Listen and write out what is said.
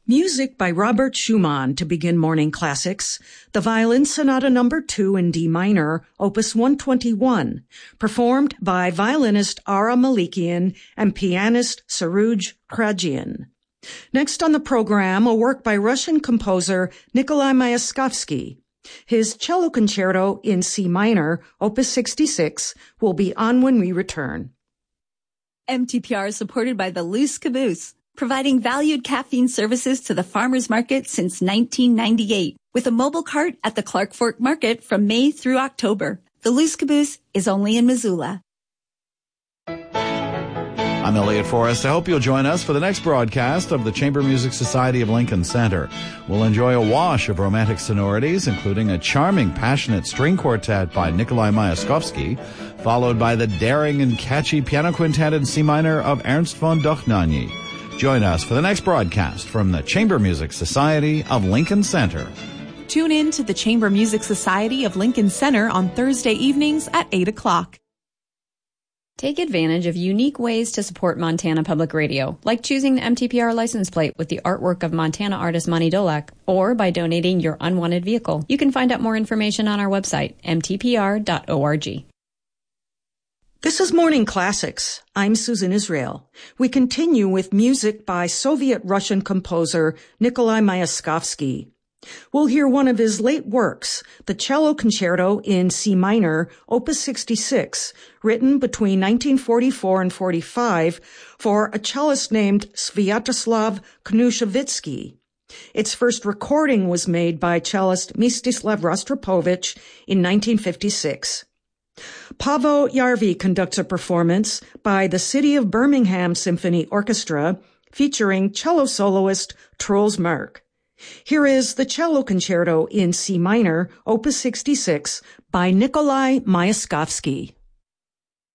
Music by Robert Schumann to begin Morning Classics. The Violin Sonata No. 2 in D minor, Opus 121, performed by violinist Ara Malikian and pianist Saruj Khrajian. Next on the program, a work by Russian composer Nikolai Myaskovsky. His cello concerto in C minor, Opus 66, will be on when we return. MTPR is supported by the Loose Caboose, providing valued caffeine services to the farmers market since 1998, with a mobile cart at the Clark Fork Market from May through October. The Loose Caboose is only in Missoula. I'm Elliot Forrest. I hope you'll join us for the next broadcast of the Chamber Music Society of Lincoln Center. We'll enjoy a wash of romantic sonorities, including a charming, passionate string quartet by Nikolai Myaskovsky, followed by the daring and catchy piano quintet in C minor of Ernst von Dochnany. Join us for the next broadcast from the Chamber Music Society of Lincoln Center. Tune in to the Chamber Music Society of Lincoln Center on Thursday evenings at 8 o'clock. Take advantage of unique ways to support Montana Public Radio, like choosing the MTPR license plate with the artwork of Montana artist Monty Dolak, or by donating your unwanted vehicle. You can find out more information on our website, mtpr.org. This is Morning Classics. I'm Susan Israel. We continue with music by Soviet-Russian composer Nikolai Myaskovsky. We'll hear one of his late works, the cello concerto in C minor, Opus 66, written between 1944 and 45 for a cellist named Sviatoslav Knushevitsky. Its first recording was made by cellist Mstislav Rostropovich in 1956. Paavo Järvi conducts a performance by the City of Birmingham Symphony Orchestra featuring cello soloist Truls Mørk. Here is the cello concerto in C minor, Opus 66, by Nikolai Myaskovsky.